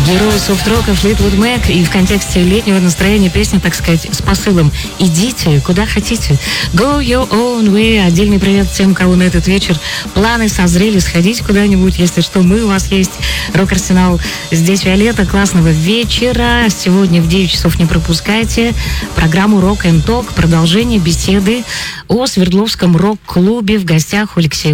Герои софт-рока Флитвуд Мэк, и в контексте летнего настроения песня, так сказать, с посылом «Идите, куда хотите». Go your own way. Отдельный привет тем, кого на этот вечер планы созрели сходить куда-нибудь. Если что, мы у вас есть. Рок-арсенал. Здесь Виолетта. Классного вечера. Сегодня в 9 часов не пропускайте программу Rock and Talk. Продолжение беседы о Свердловском рок-клубе. В гостях у Алексея